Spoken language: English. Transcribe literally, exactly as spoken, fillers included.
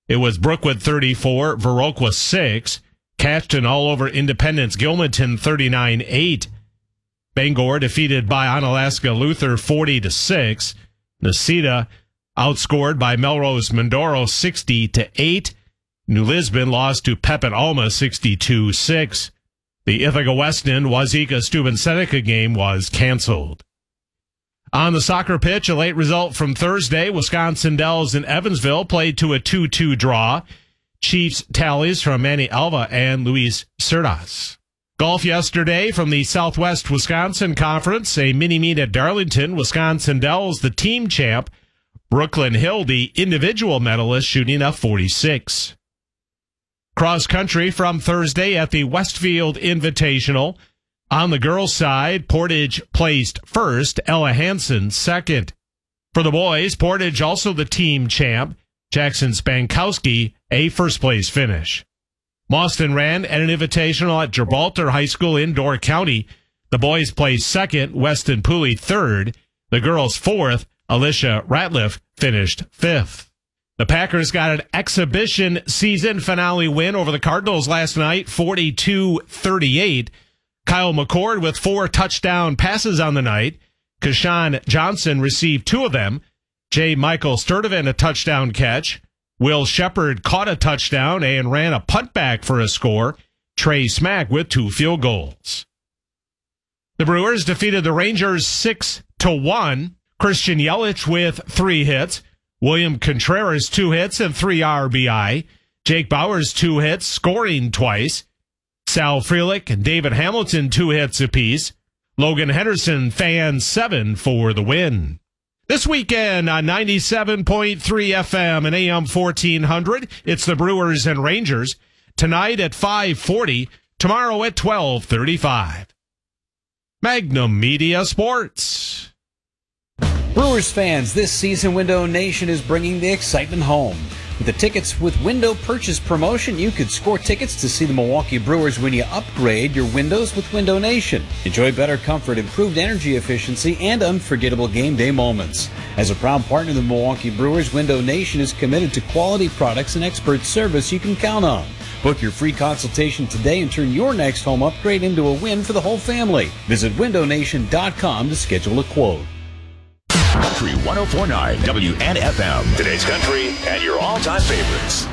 It was Brookwood thirty-four, Viroqua six. Cashton all over Independence Gilmanton thirty-nine eight. Bangor defeated by Onalaska Luther forty to six. Necedah outscored by Melrose Mindoro sixty to eight. New Lisbon lost to Pepin Alma sixty-two six. The Ithaca Weston Wazeeka Steuben Seneca game was canceled. On the soccer pitch, a late result from Thursday. Wisconsin Dells and Evansville played to a two two draw. Chiefs tallies from Manny Alva and Luis Cerdas. Golf yesterday from the Southwest Wisconsin Conference. A mini-meet at Darlington. Wisconsin Dells, the team champ. Brooklyn Hill, the individual medalist, shooting a forty-six. Cross country from Thursday at the Westfield Invitational. On the girls' side, Portage placed first, Ella Hansen second. For the boys, Portage also the team champ. Jackson Spankowski, a first-place finish. Mauston ran at an invitational at Gibraltar High School in Door County. The boys placed second, Weston Pooley third. The girls fourth, Alicia Ratliff finished fifth. The Packers got an exhibition season finale win over the Cardinals last night, forty-two thirty-eight. Kyle McCord with four touchdown passes on the night. Kashawn Johnson received two of them. J. Michael Sturdivant a touchdown catch. Will Shepard caught a touchdown and ran a punt back for a score. Trey Smack with two field goals. The Brewers defeated the Rangers six to one. Christian Yelich with three hits. William Contreras two hits and three R B I. Jake Bauers two hits, scoring twice. Sal Frelick and David Hamilton two hits apiece. Logan Henderson fan seven for the win. This weekend on ninety-seven point three F M and A M fourteen hundred, it's the Brewers and Rangers. Tonight at five forty, tomorrow at twelve thirty-five. Magnum Media Sports. Brewers fans, this season Window Nation is bringing the excitement home. With the Tickets with Window Purchase promotion, you could score tickets to see the Milwaukee Brewers when you upgrade your windows with Window Nation. Enjoy better comfort, improved energy efficiency, and unforgettable game day moments. As a proud partner of the Milwaukee Brewers, Window Nation is committed to quality products and expert service you can count on. Book your free consultation today and turn your next home upgrade into a win for the whole family. Visit window nation dot com to schedule a quote. Country one oh four point nine W N F M. Today's country and your all-time favorites.